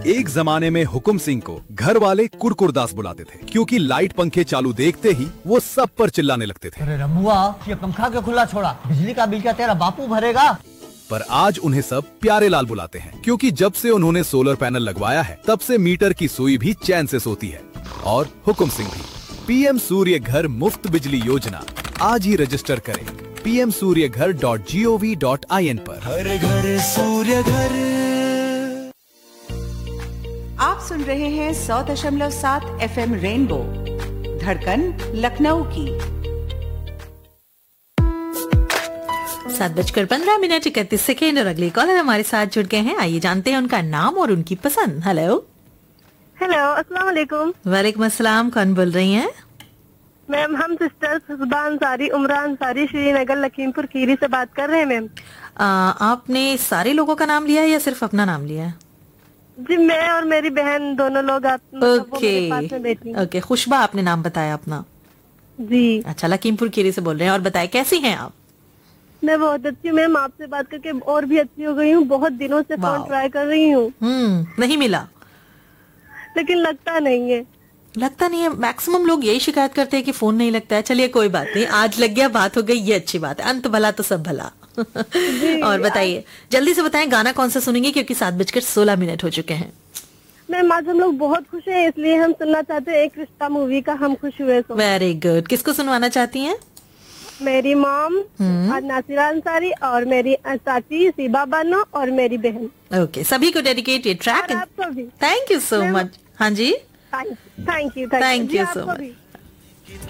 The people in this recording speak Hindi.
एक जमाने में हुकुम सिंह को घर वाले कुरकुरदास बुलाते थे, क्योंकि लाइट पंखे चालू देखते ही वो सब पर चिल्लाने लगते थे। अरे रमुआ, ये पंखा क्यों खुला छोड़ा? बिजली का बिल क्या तेरा बापू भरेगा? पर आज उन्हें सब प्यारे लाल बुलाते हैं, क्योंकि जब से उन्होंने सोलर पैनल लगवाया है तब से मीटर की सुई भी चैन से सोती है। और हुकुम सिंह भी। पीएम सूर्य घर मुफ्त बिजली योजना आज ही रजिस्टर करें pmsuryaghar.gov.in पर। हर घर सूर्य घर। आप सुन रहे हैं 100.7 FM रेनबो, धड़कन लखनऊ की। 7:15 और अगली कॉलर हमारे साथ जुड़ गए हैं। आइए जानते हैं उनका नाम और उनकी पसंद। हेलो अस्सलाम वालेकुम। वालेकुम अस्सलाम। कौन बोल रही हैं? मैम हम सिस्टर्स हुस्बा अंसारी, उमरा अंसारी, श्रीनगर लखीमपुर खीरी से बात कर रहे हैं। मैम आपने सारे लोगों का नाम लिया है या सिर्फ अपना नाम लिया है? जी, मैं और मेरी बहन दोनों लोग ओके। खुशबा आपने नाम बताया अपना? जी। अच्छा, लखीमपुर खीरी से बोल रहे हैं। और बताए कैसी हैं आप? मैं बहुत अच्छी हूँ मैम, आपसे बात करके और भी अच्छी हो गई हूँ। बहुत दिनों से फोन ट्राई कर रही हूँ। नहीं मिला? लेकिन लगता नहीं है। मैक्सिमम लोग यही शिकायत करते हैं कि फोन नहीं लगता है। चलिए कोई बात नहीं, आज लग गया, बात हो गई, ये अच्छी बात है। अंत भला तो सब भला। और बताइए, जल्दी से बताएं गाना कौन सा सुनेंगे, क्योंकि 7:16 हो चुके हैं। मैम आज हम लोग बहुत खुश हैं, इसलिए हम सुनना चाहते हैं एक रिश्ता मूवी का हम खुश हुए। Very good. किसको सुनवाना चाहती हैं? मेरी मॉम नासिरा अंसारी और मेरी चाची सीबा बानो और मेरी बहन। ओके, सभी को डेडिकेटेड ट्रैक। आपको भी। Thank you so much. हाँ जी, थैंक यू सो मच।